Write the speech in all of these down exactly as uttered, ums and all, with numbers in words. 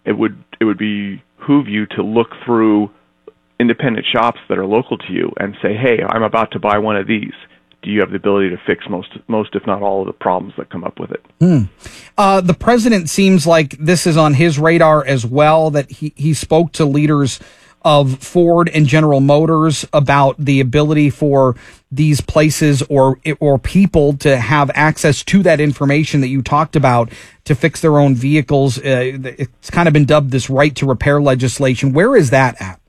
it would it would behoove you to look through independent shops that are local to you and say, hey, I'm about to buy one of these. Do you have the ability to fix most, most if not all, of the problems that come up with it? Hmm. Uh, the president seems like this is on his radar as well, that he, he spoke to leaders of Ford and General Motors about the ability for these places or or people to have access to that information that you talked about to fix their own vehicles. Uh, it's kind of been dubbed this right to repair legislation. Where is that at?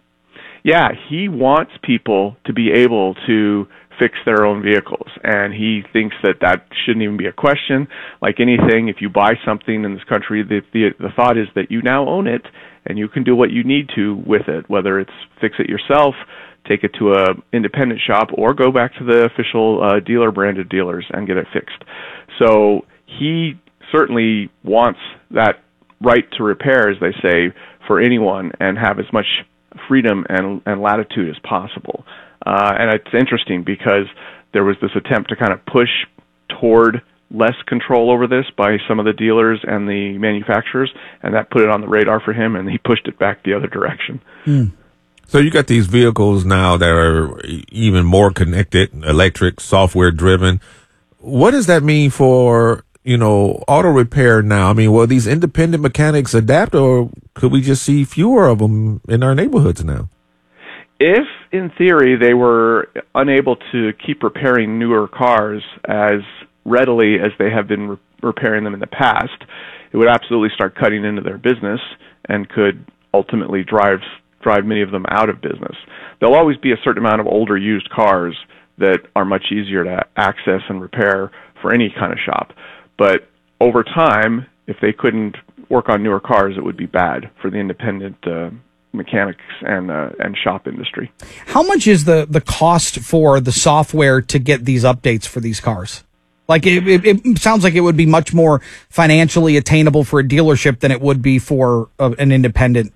Yeah, he wants people to be able to fix their own vehicles, and he thinks that that shouldn't even be a question. Like anything, if you buy something in this country, the, the the thought is that you now own it and you can do what you need to with it, whether it's fix it yourself, take it to a independent shop, or go back to the official uh, dealer branded dealers and get it fixed. So he certainly wants that right to repair, as they say, for anyone, and have as much freedom and, and latitude as possible. Uh, and it's interesting because there was this attempt to kind of push toward less control over this by some of the dealers and the manufacturers, and that put it on the radar for him, and he pushed it back the other direction. Mm. So you got these vehicles now that are even more connected, electric, software-driven. What does that mean for, you know, auto repair now? I mean, will these independent mechanics adapt, or could we just see fewer of them in our neighborhoods now? If, in theory, they were unable to keep repairing newer cars as readily as they have been re- repairing them in the past, it would absolutely start cutting into their business and could ultimately drive drive many of them out of business. There'll always be a certain amount of older used cars that are much easier to access and repair for any kind of shop. But over time, if they couldn't work on newer cars, it would be bad for the independent uh, mechanics and uh, and shop industry. How much is the, the cost for the software to get these updates for these cars? Like, it, it, it sounds like it would be much more financially attainable for a dealership than it would be for a, an independent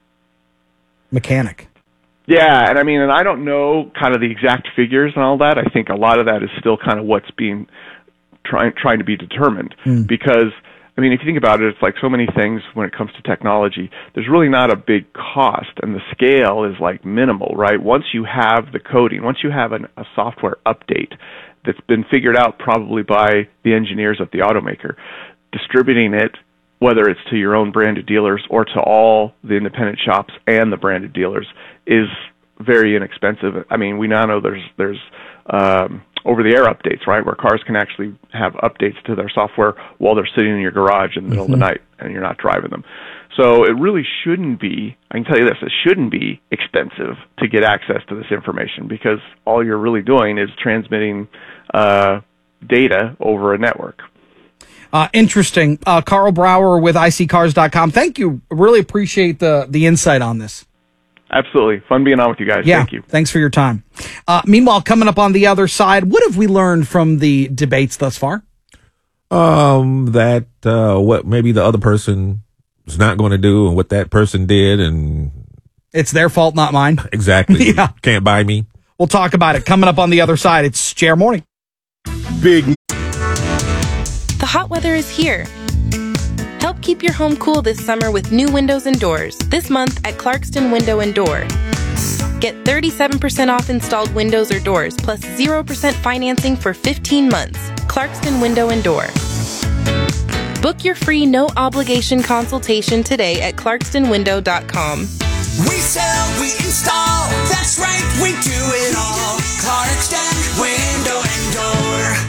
mechanic. Yeah, and I mean, and I don't know kind of the exact figures and all that. I think a lot of that is still kind of what's being trying trying to be determined. Mm. Because, I mean, if you think about it, it's like so many things when it comes to technology. There's really not a big cost, and the scale is like minimal, right? Once you have the coding, once you have an, a software update that's been figured out probably by the engineers at the automaker, distributing it, whether it's to your own branded dealers or to all the independent shops and the branded dealers, is very inexpensive. I mean, we now know there's there's um, over-the-air updates, right, where cars can actually have updates to their software while they're sitting in your garage in the middle mm-hmm. of the night and you're not driving them. So it really shouldn't be, I can tell you this, it shouldn't be expensive to get access to this information, because all you're really doing is transmitting uh, data over a network. Uh, interesting. Uh, Carl Brower with I C cars dot com. Thank you. Really appreciate the, the insight on this. Absolutely. Fun being on with you guys. Yeah, Thank you. Thanks for your time. Uh, meanwhile, coming up on the other side, what have we learned from the debates thus far? Um, that uh, what maybe the other person is not going to do and what that person did, and it's their fault, not mine. Exactly. Yeah. Can't buy me. We'll talk about it coming up on the other side. It's J R Morning. Big. The hot weather is here. Help keep your home cool this summer with new windows and doors. This month at Clarkston Window and Door. Get thirty-seven percent off installed windows or doors, plus zero percent financing for fifteen months. Clarkston Window and Door. Book your free no-obligation consultation today at clarkston window dot com. We sell, we install, that's right, we do it all. Clarkston Window and Door.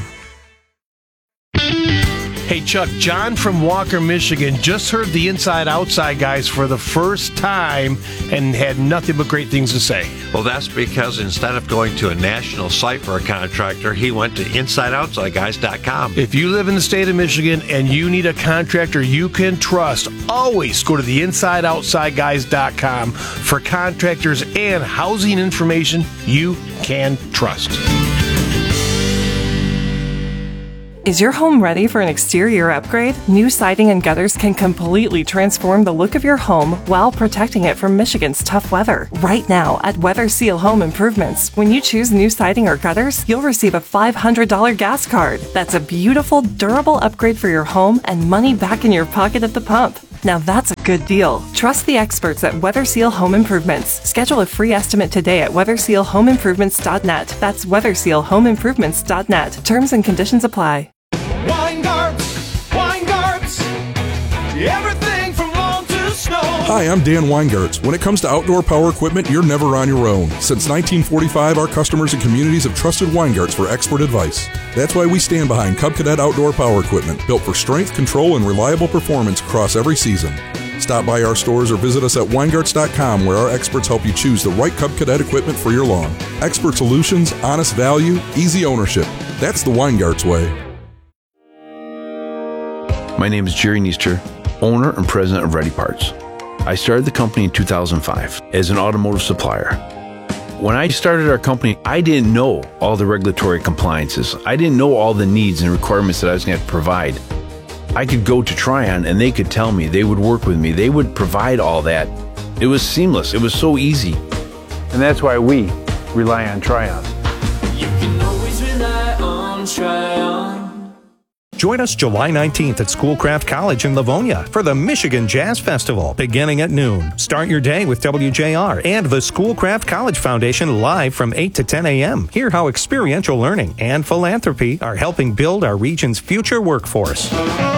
Hey, Chuck, John from Walker, Michigan just heard the Inside Outside guys for the first time and had nothing but great things to say. Well, that's because instead of going to a national site for a contractor, he went to inside outside guys dot com. If you live in the state of Michigan and you need a contractor you can trust, always go to the inside outside guys dot com for contractors and housing information you can trust. Is your home ready for an exterior upgrade? New siding and gutters can completely transform the look of your home while protecting it from Michigan's tough weather. Right now at Weather Seal Home Improvements, when you choose new siding or gutters, you'll receive a five hundred dollars gas card. That's a beautiful, durable upgrade for your home and money back in your pocket at the pump. Now that's a good deal. Trust the experts at Weather Seal Home Improvements. Schedule a free estimate today at weather seal home improvements dot net. That's weather seal home improvements dot net. Terms and conditions apply. Weingarts, Weingarts, everything from lawn to snow. Hi, I'm Dan Weingarts. When it comes to outdoor power equipment, you're never on your own. Since nineteen forty-five, our customers and communities have trusted Weingarts for expert advice. That's why we stand behind Cub Cadet Outdoor Power Equipment, built for strength, control, and reliable performance across every season. Stop by our stores or visit us at weingarts dot com, where our experts help you choose the right Cub Cadet equipment for your lawn. Expert solutions, honest value, easy ownership. That's the Weingarts way. My name is Jerry Neester, owner and president of Ready Parts. I started the company in two thousand five as an automotive supplier. When I started our company, I didn't know all the regulatory compliances. I didn't know all the needs and requirements that I was going to have to provide. I could go to Tryon and they could tell me, they would work with me, they would provide all that. It was seamless, it was so easy. And that's why we rely on Tryon. You can always rely on Tryon. Join us July nineteenth at Schoolcraft College in Livonia for the Michigan Jazz Festival, beginning at noon. Start your day with W J R and the Schoolcraft College Foundation live from eight to ten a.m. Hear how experiential learning and philanthropy are helping build our region's future workforce.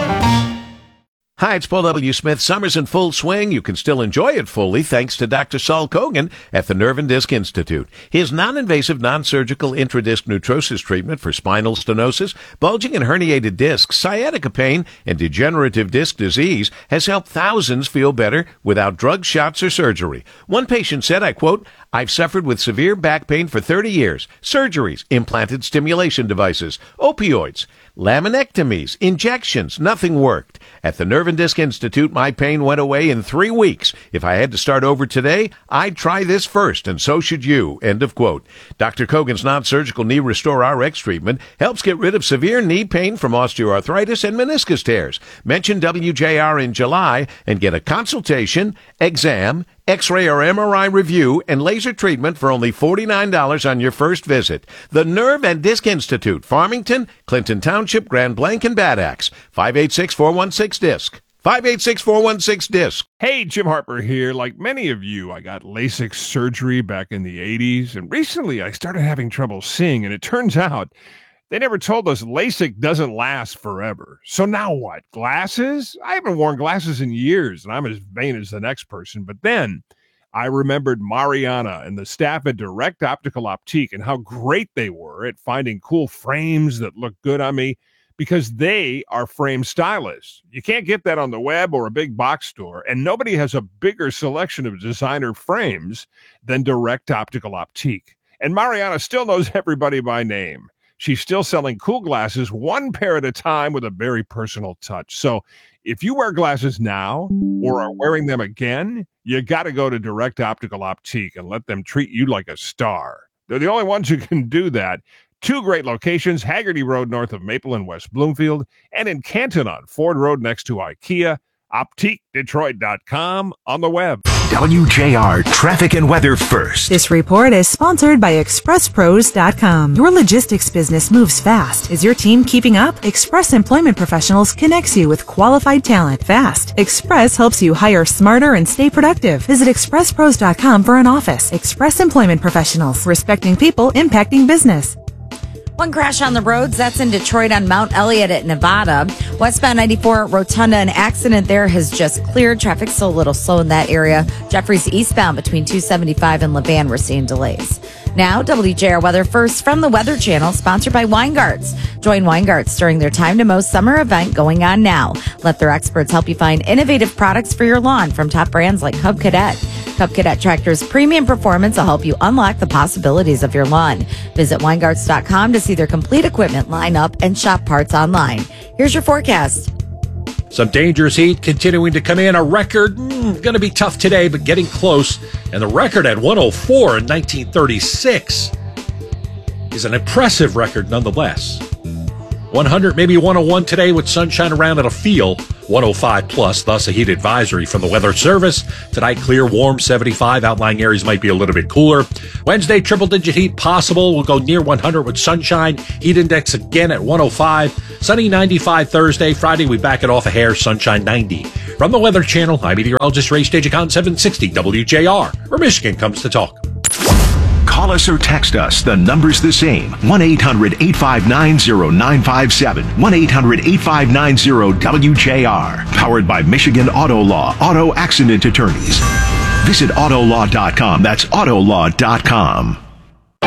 Hi, it's Paul W. Smith. Summer's in full swing. You can still enjoy it fully thanks to Doctor Saul Kogan at the Nerve and Disc Institute. His non-invasive, non-surgical intradisc neutrosis treatment for spinal stenosis, bulging and herniated discs, sciatica pain, and degenerative disc disease has helped thousands feel better without drugs, shots, or surgery. One patient said, I quote, I've suffered with severe back pain for thirty years, surgeries, implanted stimulation devices, opioids, laminectomies, injections, nothing worked. At the Nerve and Disc Institute, my pain went away in three weeks. If I had to start over today, I'd try this first, and so should you. End of quote. Doctor Kogan's non-surgical Knee Restore R X treatment helps get rid of severe knee pain from osteoarthritis and meniscus tears. Mention W J R in July and get a consultation, exam, X-ray or M R I review, and laser treatment for only forty-nine dollars on your first visit. The Nerve and Disc Institute, Farmington, Clinton Township, Grand Blanc, and Bad Axe. five eight six, four one six, D I S C. five eight six, four one six, D I S C. Hey, Jim Harper here. Like many of you, I got LASIK surgery back in the eighties, and recently I started having trouble seeing, and it turns out they never told us LASIK doesn't last forever. So now what? Glasses? I haven't worn glasses in years, and I'm as vain as the next person. But then I remembered Mariana and the staff at Direct Optical Optique and how great they were at finding cool frames that look good on me, because they are frame stylists. You can't get that on the web or a big box store, and nobody has a bigger selection of designer frames than Direct Optical Optique. And Mariana still knows everybody by name. She's still selling cool glasses, one pair at a time, with a very personal touch. So if you wear glasses now or are wearing them again, you got to go to Direct Optical Optique and let them treat you like a star. They're the only ones who can do that. Two great locations, Haggerty Road north of Maple in West Bloomfield, and in Canton on Ford Road next to IKEA. optique detroit dot com on the web. W J R Traffic and Weather First. This report is sponsored by express pros dot com. Your logistics business moves fast. Is your team keeping up? Express Employment Professionals connects you with qualified talent fast. Express helps you hire smarter and stay productive. Visit express pros dot com for an office. Express Employment Professionals, respecting people, impacting business. One crash on the roads, that's in Detroit on Mount Elliott at Nevada. Westbound ninety-four at Rotunda, an accident there has just cleared. Traffic's still a little slow in that area. Jeffries eastbound between two seventy-five and Levan, we're seeing delays. Now, W J R Weather First from the Weather Channel, sponsored by Weingarts. Join Weingarts during their Time to Mow summer event going on now. Let their experts help you find innovative products for your lawn from top brands like Cub Cadet. Cub Cadet Tractor's premium performance will help you unlock the possibilities of your lawn. Visit Weingarts dot com to see their complete equipment lineup and shop parts online. Here's your forecast. Some dangerous heat continuing to come in. A record, mm, going to be tough today, but getting close. And the record at one oh four in nineteen thirty-six is an impressive record nonetheless. one hundred, maybe one oh one today with sunshine around. It'll feel one oh five plus, thus a heat advisory from the Weather Service. Tonight, clear, warm, seventy-five. Outlying areas might be a little bit cooler. Wednesday, triple-digit heat possible. We'll go near one hundred with sunshine. Heat index again at one oh five. Sunny, ninety-five Thursday. Friday, we back it off a hair. Sunshine, ninety. From the Weather Channel, I'm meteorologist Ray Stagicon, seven sixty W J R, where Michigan comes to talk. Call us or text us. The number's the same. one eight hundred eight five nine oh nine five seven. one eight hundred eight five nine oh W J R. Powered by Michigan Auto Law. Auto Accident Attorneys. Visit Autolaw dot com. That's Autolaw dot com.